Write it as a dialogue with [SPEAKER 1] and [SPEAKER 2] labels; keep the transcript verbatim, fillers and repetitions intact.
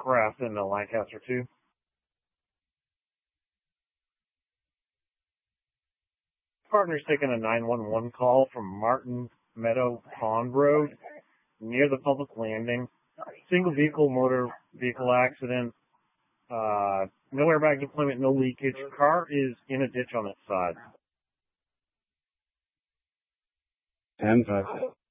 [SPEAKER 1] craft in the Lancaster two. Partner's taking a nine one one call from Martin Meadow Pond Road near the public landing. Single vehicle motor vehicle accident. Uh, no airbag deployment, no leakage. Car is in a ditch on its side.
[SPEAKER 2] ten five.